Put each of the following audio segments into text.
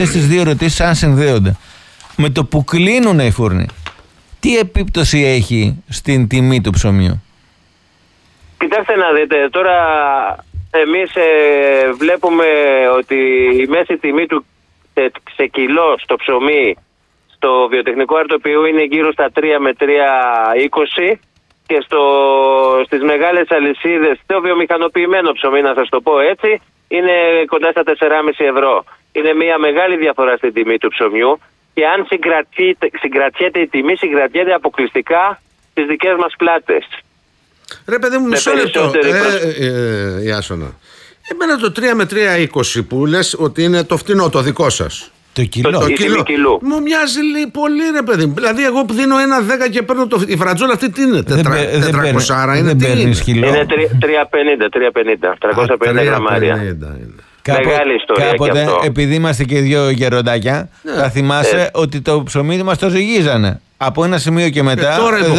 Στις δύο ερωτήσεις, αν συνδέονται με το που κλείνουν οι φούρνοι, τι επίπτωση έχει στην τιμή του ψωμιού? Κοιτάξτε να δείτε, τώρα εμείς βλέπουμε ότι η μέση τιμή του σε κιλό στο ψωμί στο βιοτεχνικό αρτοποιού είναι γύρω στα 3 με 3,20 και στις μεγάλες αλυσίδες, το βιομηχανοποιημένο ψωμί, να σας το πω έτσι, είναι κοντά στα 4,5 ευρώ. Είναι μια μεγάλη διαφορά στην τιμή του ψωμιού και αν συγκρατιέται η τιμή, συγκρατιέται αποκλειστικά στις δικές μας πλάτες. Ρε παιδί μου, μισό λεπτό, Ιάσονα. Εμένα το 3 με 3,20 που λες ότι είναι το φτηνό, το δικό σας. Το κιλό. Το κιλό. Μου μοιάζει πολύ, ρε παιδί μου. Δηλαδή, εγώ που δίνω 1,10 και παίρνω η φρατζόλα αυτή, τι είναι, 400 είναι, τι είναι? Είναι 350, 350 γραμμάρια. Μεγάλη ιστορία. Κάποτε, και αυτό. επειδή είμαστε και δύο γεροντάκια, θα θυμάσαι ότι το ψωμί μας το ζυγίζανε. Από ένα σημείο και μετά,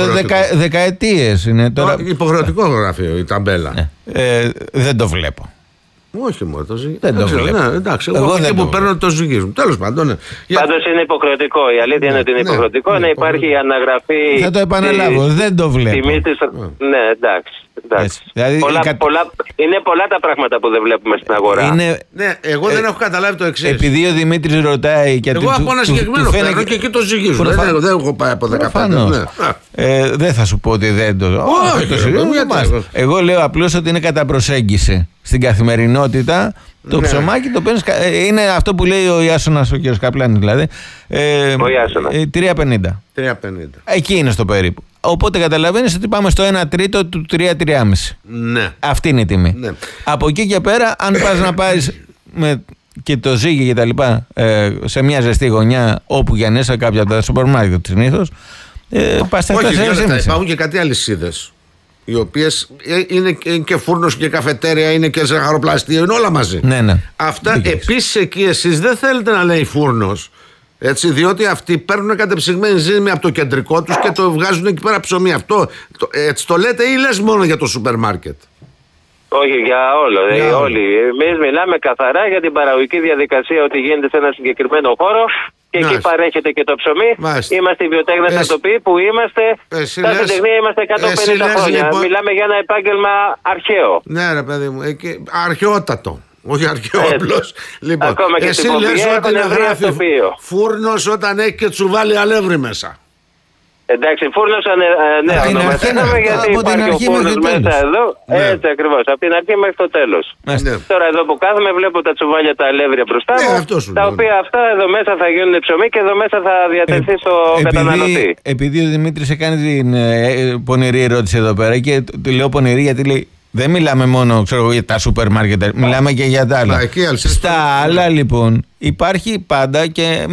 δεκαετίες είναι τώρα. Υποχρεωτικό γραφείο, η ταμπέλα. Δεν το βλέπω. Όχι μόνο το ζυγίζουν. Δεν το βλέπω. Εντάξει, εγώ εκεί που παίρνω το ζυγίζουν. Τέλος πάντων. Πάντως είναι υποχρεωτικό. Η αλήθεια είναι ότι είναι υποχρεωτικό να υπάρχει η αναγραφή. Θα το επαναλάβω. Δεν το βλέπω. Ναι, εντάξει. Δηλαδή, είναι πολλά τα πράγματα που δεν βλέπουμε στην αγορά. Ναι, εγώ δεν έχω καταλάβει το εξής. Επειδή ο Δημήτρης ρωτάει. Εγώ από ένα συγκεκριμένο παίρνω και εκεί το ζυγίζουν. Δεν έχω πάει από 15. Δεν θα σου πω ότι δεν το. Όχι. Εγώ λέω απλώς ότι είναι κατά προσέγγιση. Στην καθημερινότητα το ψωμάκι το παίρνεις. Είναι αυτό που λέει ο Ιάσονας, ο κ. Καπλάνης δηλαδή. Ο Ιάσονας. 3,50. Εκεί είναι στο περίπου. Οπότε καταλαβαίνεις ότι πάμε στο 1 τρίτο του 3,5. Ναι. Αυτή είναι η τιμή. Ναι. Από εκεί και πέρα, αν πας να πάρεις και το ζύγι και τα λοιπά σε μια ζεστή γωνιά, όπου για νέσα κάποια από τα σούπερ μάρκετ συνήθως, πας στα 4,5. Υπάρχουν και κάτι αλυσίδες, οι οποίες είναι και φούρνος και καφετέρια, είναι και ζαχαροπλαστείο, είναι όλα μαζί. Ναι. Αυτά επίσης εκεί εσείς δεν θέλετε να λέει φούρνος. Έτσι, διότι αυτοί παίρνουν κατεψυγμένη ζύμη από το κεντρικό τους και το βγάζουν εκεί πέρα ψωμί. Αυτό έτσι το λέτε ή λες μόνο για το σούπερ μάρκετ? Όχι, για όλο. Όλοι. Εμείς μιλάμε καθαρά για την παραγωγική διαδικασία, ότι γίνεται σε ένα συγκεκριμένο χώρο και εκεί παρέχεται και το ψωμί. Μάλιστα. Είμαστε οι βιοτέχνες αρτοποιοί που είμαστε. Στα βιοτεχνία είμαστε 150 χρόνια. Λοιπόν... Μιλάμε για ένα επάγγελμα αρχαίο. Ναι, ρε παιδί μου, αρχαιότατο. Όχι αρχαίο απλώς. Λοιπόν, ακόμα και εσύ λες ότι να γράφει φούρνος όταν έχει και τσουβάλι αλεύρι μέσα. Εντάξει, φούρνος ονομαστήκαμε γιατί υπάρχει ο φούρνος μέσα εδώ. Έτσι ακριβώς, από την αρχή μέχρι το τέλος. Τώρα εδώ που κάθομαι βλέπω τα τσουβάλια τα αλεύρια μπροστά μου, τα οποία αυτά εδώ μέσα θα γίνουν ψωμί και εδώ μέσα θα διατεθεί στο καταναλωτή. Επειδή ο Δημήτρης έκανε την πονηρή ερώτηση εδώ πέρα και του λέω πονηρή γιατί λέει δεν μιλάμε μόνο για τα σούπερ μάρκετ, μιλάμε και για τα άλλα. Στα άλλα λοιπόν υπάρχει πάντα και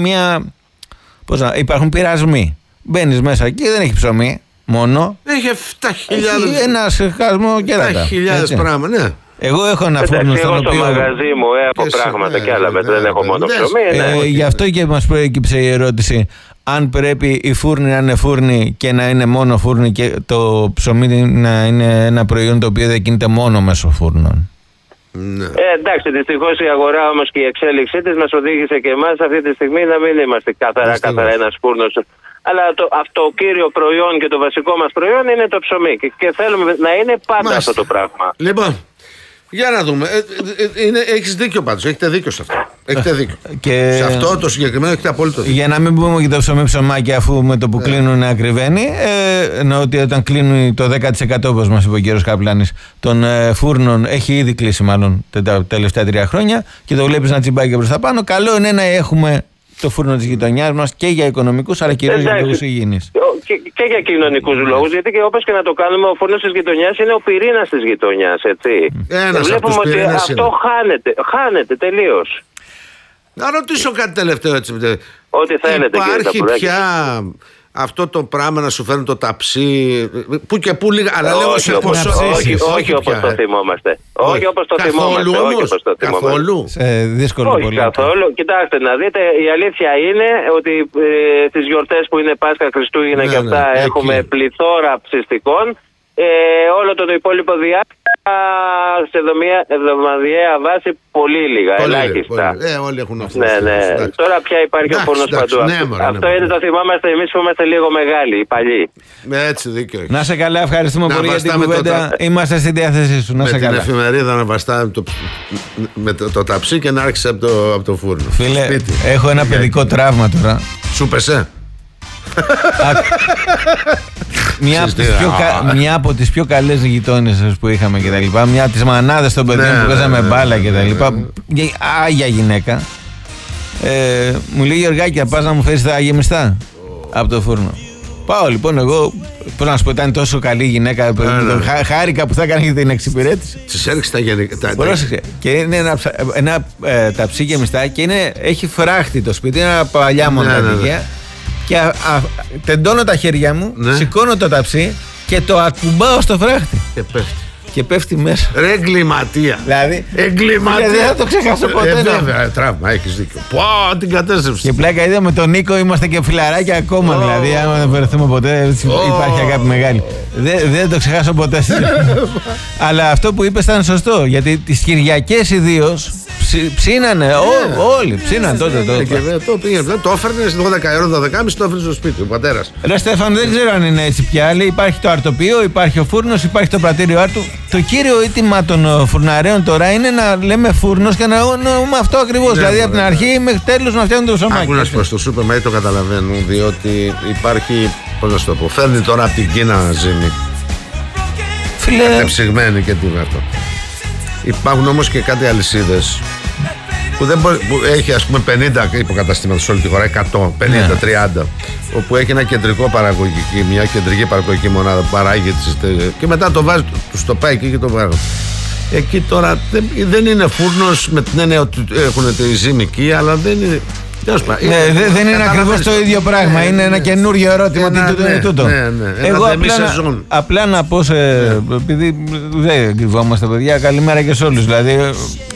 υπάρχουν πειρασμοί. Μπαίνεις μέσα εκεί, δεν έχει ψωμί μόνο. Έχει 7.000. Έχει ένα χασμό κέρατα. 7.000 πράγματα, ναι. Εγώ έχω ένα φούρνο στον οποίο... Εγώ στο μαγαζί μου έχω πράγματα και άλλα μετά, δεν έχω μόνο ψωμί. Γι' αυτό και μας προέκυψε η ερώτηση αν πρέπει οι φούρνοι να είναι φούρνοι και να είναι μόνο φούρνοι και το ψωμί να είναι ένα προϊόν το οποίο δεν κινείται μόνο μέσω φούρνων. Ναι. Εντάξει, δυστυχώς η αγορά όμως και η εξέλιξή της μας οδήγησε και εμάς αυτή τη στιγμή να μην είμαστε καθαρά ένας φούρνος. Αλλά το κύριο προϊόν και το βασικό μας προϊόν είναι το ψωμί και θέλουμε να είναι πάντα αυτό το πράγμα. Λοιπόν, για να δούμε. Έχεις δίκιο πάντως, έχετε δίκιο σε αυτό. Έχετε δίκιο. Και σε αυτό το συγκεκριμένο έχετε απόλυτο δίκιο. Για να μην πούμε και το ψωμί αφού με το που κλείνουν ακριβένει, εννοώ ότι όταν κλείνουν το 10% όπως μας είπε ο κ. Καπλάνης των φούρνων, έχει ήδη κλείσει μάλλον τα τελευταία 3 χρόνια και το βλέπεις να τσιμπάει και προς τα πάνω. Καλό είναι να έχουμε το φούρνο της γειτονιάς μας και για οικονομικούς αλλά κυρίως για λόγους υγιεινής. Και για κοινωνικούς λόγους, γιατί και όπως και να το κάνουμε, ο φούρνος της γειτονιάς είναι ο πυρήνας της γειτονιάς, έτσι. Βλέπουμε ότι αυτό χάνεται τελείως. Να ρωτήσω κάτι τελευταίο έτσι. Ό,τι θέλετε. Υπάρχει πια αυτό το πράγμα να σου φέρνει το ταψί, που και που λίγα, αλλά λέω σε ποσό. Όχι όπως το θυμόμαστε. Όχι όπως το θυμόμαστε. Καθόλου. Δύσκολο πολύ. Όχι καθόλου. Κοιτάξτε να δείτε, η αλήθεια είναι ότι στις γιορτές που είναι Πάσχα, Χριστούγεννα και αυτά έχουμε πληθώρα ψιστικών. Όλο το υπόλοιπο διάστημα σε εβδομαδιαία βάση πολύ λίγα, ελάχιστα. Όλοι έχουν αυτό. Ναι. Τώρα πια υπάρχει ο φούρνος παντού. Αυτό είναι, το θυμάμαστε εμείς που είμαστε λίγο μεγάλοι, οι παλιοί. Έτσι, δίκιο. Να σε καλά, ευχαριστούμε πολύ για την κουβέντα. Είμαστε στη διάθεσή σου. Να σε καλά. Με την εφημερίδα να βαστάμε με το ταψί και να άρχισε από το φούρνο. Φίλε, έχω ένα παιδικό τραύμα τώρα. Σου πεσέ. Μια από τις πιο καλές γειτόνισσες που είχαμε και τα λοιπά, μια από τις μανάδες των παιδιών που παίζαμε μπάλα και τα λοιπά, άγια γυναίκα, μου λέει Γιωργάκη, πας να μου φέρεις τα γεμιστά από το φούρνο. Πάω λοιπόν εγώ, πώς να σου πω, ήταν τόσο καλή γυναίκα, χάρηκα που θα έκανε την εξυπηρέτηση. Της έριξε τα γενικά. Και είναι ένα ταψί γεμιστά και έχει φράχτη το σπίτι, είναι ένα παλιά μοναδικία. Και τεντώνω τα χέρια μου, σηκώνω το ταψί και το ακουμπάω στο φράχτη. Και πέφτει μέσα. Ρε εγκληματία. Δηλαδή, εγκληματία. Δεν θα το ξεχάσω ποτέ. Βέβαια, τραύμα, έχεις δίκιο. Πω, την κατέστρεψε. Και πλάκα είδα με τον Νίκο, είμαστε και φιλαράκια ακόμα. Δηλαδή, άμα δεν βρεθούμε ποτέ, υπάρχει αγάπη μεγάλη. Δεν το ξεχάσω ποτέ. Αλλά αυτό που είπες ήταν σωστό. Γιατί τις Κυριακές ιδίως ψήνανε όλοι. Ψήνανε τότε. Το έφερνε 12 12.30 το έφερνε στο σπίτι, ο πατέρας. Ρε Στέφαν, δεν ξέρω αν είναι έτσι πια. Υπάρχει το αρτοπείο, υπάρχει ο φούρνος, υπάρχει το πρατήριο άρτου. Το κύριο αίτημα των φουρναρέων τώρα είναι να λέμε φούρνος και να εννοούμε αυτό ακριβώς. Δηλαδή από την αρχή μέχρι τέλος να φτιάχνουν το ψωμάκι. Άκου να σου πω, στο σούπερ μάρκετ το καταλαβαίνω, διότι υπάρχει. Πώς να σου το πω, φέρνει τώρα από την Κίνα ζύμη. Φίλε. Κατεψυγμένη και τι είναι αυτό. Υπάρχουν όμως και κάτι αλυσίδες που έχει ας πούμε 50 υποκαταστήματα σε όλη τη χώρα, 100, 50, 30, όπου έχει ένα κεντρικό παραγωγική, μια κεντρική παραγωγική μονάδα που παράγει και μετά το βάζει, τους το πάει εκεί και το βάζει. Εκεί τώρα δεν είναι φούρνος με την έννοια ότι έχουν τη ζυμική, αλλά δεν είναι. Δεν είναι ακριβώς το ίδιο πράγμα. Είναι ένα καινούριο ερώτημα. Τι τούτο είναι τούτο. Εγώ απλά να πω, επειδή δεν κρυβόμαστε παιδιά, καλημέρα και σε όλους. Δηλαδή,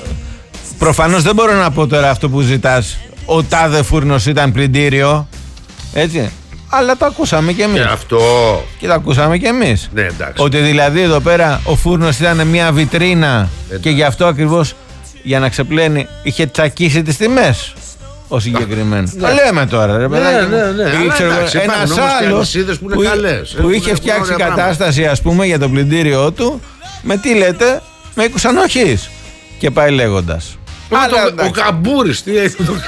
προφανώς δεν μπορώ να πω τώρα αυτό που ζητάς. Ο τάδε φούρνος ήταν πλυντήριο. Έτσι. Αλλά το ακούσαμε κι εμείς. Και το ακούσαμε κι εμείς. Ότι δηλαδή εδώ πέρα ο φούρνος ήταν μια βιτρίνα και γι' αυτό ακριβώς για να ξεπλένει είχε τσακίσει τις τιμές. Ο συγκεκριμένο. Το λέμε τώρα, ρε παιδάκι. Ένας άλλος που είχε φτιάξει κατάσταση, ας πούμε, για το πλυντήριό του, με τι λέτε, με οίκους ανοχής. Και πάει λέγοντας. Ο Καμπούρης, τι έχει το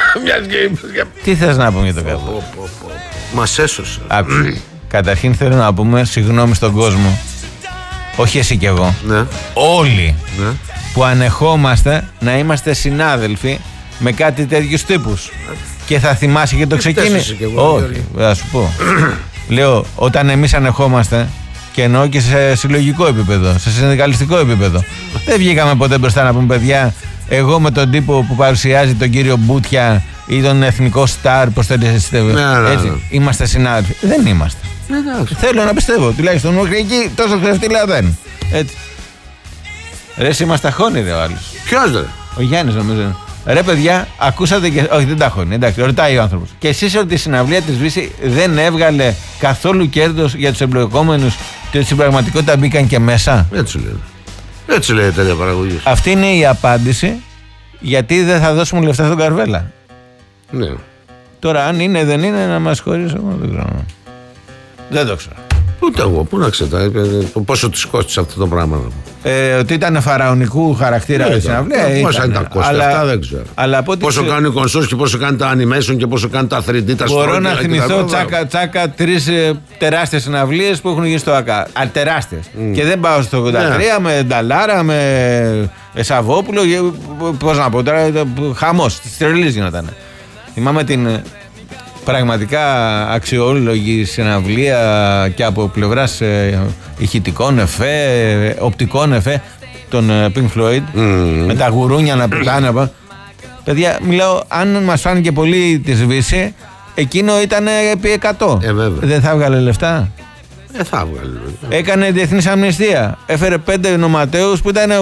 Τι θες να πούμε για το Καμπούρη? Μας έσωσε. Καταρχήν θέλω να πούμε συγγνώμη στον κόσμο. Όχι εσύ κι εγώ. Όλοι που ανεχόμαστε να είμαστε συνάδελφοι με κάτι τέτοιους τύπους. Και θα θυμάσαι και το ξεκίνησε. Όχι, θα σου πω. Λέω, όταν εμείς ανεχόμαστε, και εννοώ και σε συλλογικό επίπεδο, σε συνδικαλιστικό επίπεδο, δεν βγήκαμε ποτέ μπροστά να πούμε παιδιά, εγώ με τον τύπο που παρουσιάζει τον κύριο Μπούτια ή τον εθνικό στάρ, πώς θέλετε έτσι, είμαστε συνάδελφοι. Δεν είμαστε. Θέλω να πιστεύω, τουλάχιστον μέχρι εκεί τόσο χρευτήλα δεν. Έτσι. Ρε, είμαστε αχώνηροι ο άλλος. Ποιος ρε? Ο Γιάννης νομίζω. Ρε παιδιά, ακούσατε και. Όχι, δεν τα έχω. Εντάξει, ρωτάει ο άνθρωπος. Και εσείς ότι η συναυλία της Βύση δεν έβγαλε καθόλου κέρδος για τους εμπλεκόμενους και στην πραγματικότητα μπήκαν και μέσα? Έτσι λέει. Έτσι λέει η εταιρεία παραγωγής. Αυτή είναι η απάντηση γιατί δεν θα δώσουμε λεφτά στον Καρβέλα. Ναι. Τώρα, αν είναι δεν είναι, να μας χωρίσει, εγώ δεν ξέρω. Δεν το ξέρω. Ούτε εγώ, πού να ξέρω πόσο της κόστησε αυτό το πράγμα. Ότι ήταν φαραωνικού χαρακτήρα η συναυλία. Πόσα ήταν κόστα, αυτά δεν ξέρω. Αλλά πόσο κάνει ο κονσός και πόσο κάνει τα animation και πόσο κάνει τα 3D, τα μπορώ να θυμηθώ τσάκα 3 τεράστιες συναυλίες που έχουν γίνει στο ΑΚΑ. Τεράστιες. Και δεν πάω στο 83 με Νταλάρα, με Σαββόπουλο. Πώς να πω τώρα, χαμός. Τη τρελής γινόταν. Θυμάμαι την πραγματικά αξιόλογη συναυλία και από πλευράς ηχητικών εφέ, οπτικών εφέ των Pink Floyd, με τα γουρούνια να πετάνε. Παιδιά, μιλάω, αν μας φάνηκε πολύ τη Βύση, εκείνο ήταν επί 100. Δεν θα έβγαλε λεφτά? Θα έβγαλε. Έκανε διεθνής αμνηστία. Έφερε 5 νοματέους που ήταν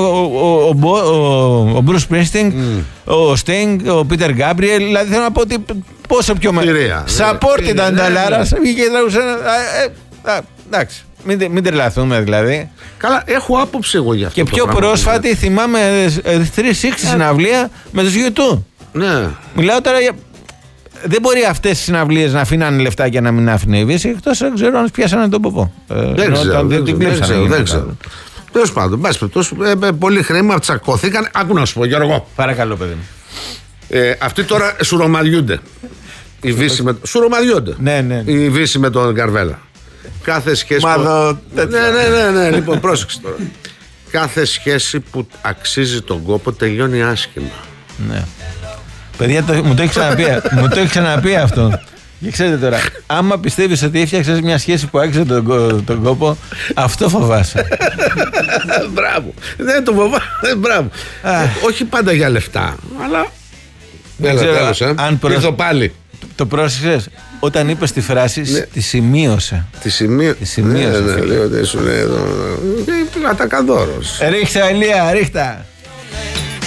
ο Bruce Springsteen, ο Sting, ο Peter Gabriel. Δηλαδή θέλω να πω ότι πόσο πιο μεγάλο. Support ήταν τα Λάρα. Βγήκε και τραγουδούσε. Εντάξει. Μην τρελαθούμε δηλαδή. Καλά, έχω άποψη εγώ γι' αυτό. Και πιο πρόσφατη θυμάμαι 360 συναυλία με τους U2. Ναι. Μιλάω τώρα για. Δεν μπορεί αυτές τις συναυλίες να αφήνανε λεφτά και να μην άφηνε η Βύση, εκτός δεν ξέρω αν πιάσανε τον ποπό. Δεν ξέρω. Τέλος πάντων, πολύ χρήμα τσακώθηκαν. Άκου να σου πω, Γιώργο. Παρακαλώ, παιδί μου. Αυτοί τώρα σουρωμαδιούνται. Σουρωμαδιούνται. Ναι. Η Βύση με τον Καρβέλα. Κάθε σχέση. Ναι, λοιπόν, πρόσεξε τώρα. Κάθε σχέση που αξίζει τον κόπο τελειώνει άσχημα. Ναι. Παιδιά, μου το έχει ξαναπεί αυτό. Και ξέρετε τώρα, άμα πιστεύεις ότι έφτιαξες μια σχέση που άξιζε τον κόπο, αυτό φοβάσαι. Μπράβο. Δεν το φοβάσαι. Μπράβο. Όχι πάντα για λεφτά, αλλά. Δεν ξέρω αν ήρθω πάλι. Το πρόσεξες. Όταν είπες τη φράση, τη σημείωσε. Τη σημείωσε. Ναι, λέω ότι σου λέει εδώ. Ατακαδόρος. Ρίχτα, Ηλία, ρίχτα.